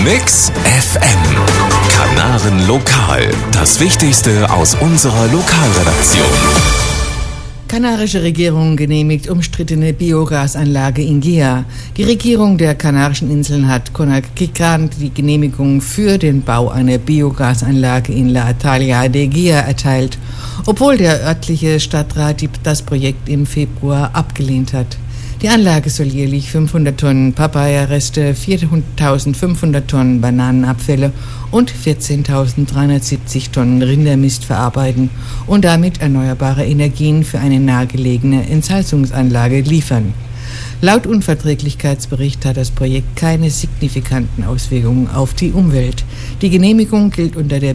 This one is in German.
Mix FM. Kanaren Lokal. Das Wichtigste aus unserer Lokalredaktion. Kanarische Regierung genehmigt umstrittene Biogasanlage in Gia. Die Regierung der Kanarischen Inseln hat Conakry die Genehmigung für den Bau einer Biogasanlage in La Italia de Gia erteilt, obwohl der örtliche Stadtrat das Projekt im Februar abgelehnt hat. Die Anlage soll jährlich 500 Tonnen Papaya-Reste, 4.500 Tonnen Bananenabfälle und 14.370 Tonnen Rindermist verarbeiten und damit erneuerbare Energien für eine nahegelegene Entsalzungsanlage liefern. Laut Unverträglichkeitsbericht hat das Projekt keine signifikanten Auswirkungen auf die Umwelt. Die Genehmigung gilt unter der